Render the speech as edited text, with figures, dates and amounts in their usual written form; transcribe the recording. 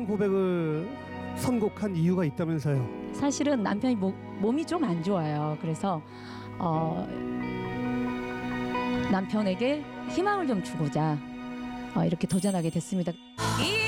이런 고백을 선곡한 이유가 있다면서요? 사실은 남편이 몸이 좀 안 좋아요. 그래서 남편에게 희망을 좀 주고자 이렇게 도전하게 됐습니다.